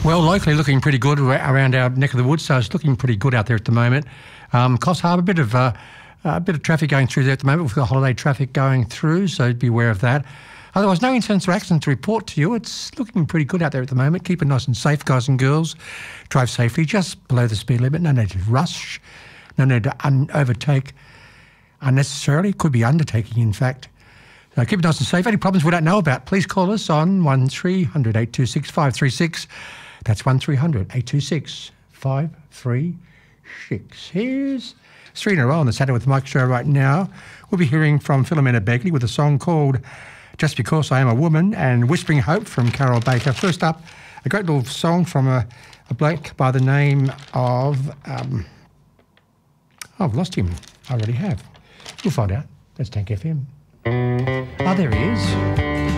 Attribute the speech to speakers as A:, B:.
A: Well, locally looking pretty good around our neck of the woods, so it's looking pretty good out there at the moment. Coffs Harbour, a bit of traffic going through there at the moment with the holiday traffic going through, so be aware of that. Otherwise, no incidents or accidents to report to you. It's looking pretty good out there at the moment. Keep it nice and safe, guys and girls. Drive safely, just below the speed limit. No need to rush. No need to overtake unnecessarily. Could be undertaking, in fact. So keep it nice and safe. Any problems we don't know about, please call us on 1300 826 536. That's 1300 826 536. Here's 3 in a row on the Saturday with Mike show right now. We'll be hearing from Philomena Begley with a song called Just Because I Am a Woman, and Whispering Hope from Carol Baker. First up, a great little song from a bloke by the name of... I've lost him. I already have. We'll find out. That's Tank FM. Oh, there he is.